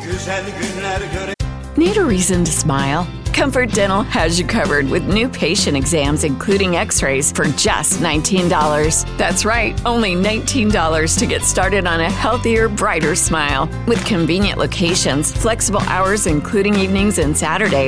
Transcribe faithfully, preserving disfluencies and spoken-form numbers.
güzel günler göre. Need a reason to smile? Comfort Dental has you covered with new patient exams, including x-rays, for just nineteen dollars. That's right, only nineteen dollars to get started on a healthier, brighter smile. With convenient locations, flexible hours, including evenings and Saturdays,